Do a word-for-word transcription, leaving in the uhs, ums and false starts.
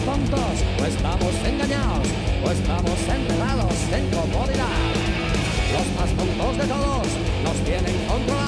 tontos, o estamos engañados, o estamos enterrados en comodidad. Los más tontos de todos nos tienen controlados.